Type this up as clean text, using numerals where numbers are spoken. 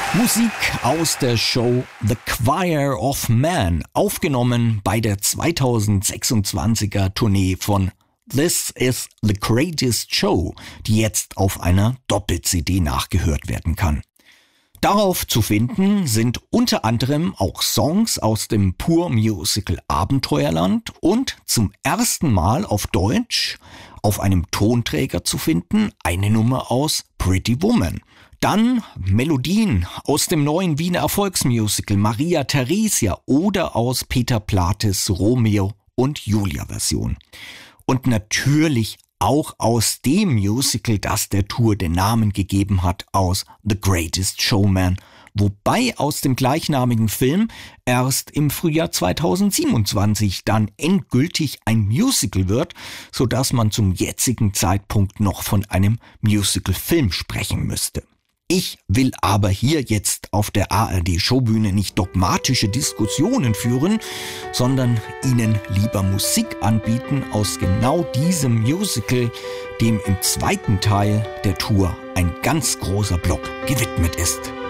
Musik aus der Show The Choir of Man, aufgenommen bei der 2026er Tournee von This is the Greatest Show, die jetzt auf einer Doppel-CD nachgehört werden kann. Darauf zu finden sind unter anderem auch Songs aus dem Pur-Musical Abenteuerland und zum ersten Mal auf Deutsch auf einem Tonträger zu finden eine Nummer aus Pretty Woman. Dann Melodien aus dem neuen Wiener Erfolgsmusical Maria Theresia oder aus Peter Plates Romeo und Julia Version. Und natürlich auch aus dem Musical, das der Tour den Namen gegeben hat, aus The Greatest Showman, wobei aus dem gleichnamigen Film erst im Frühjahr 2027 dann endgültig ein Musical wird, sodass man zum jetzigen Zeitpunkt noch von einem Musical-Film sprechen müsste. Ich will aber hier jetzt auf der ARD-Showbühne nicht dogmatische Diskussionen führen, sondern Ihnen lieber Musik anbieten aus genau diesem Musical, dem im zweiten Teil der Tour ein ganz großer Block gewidmet ist.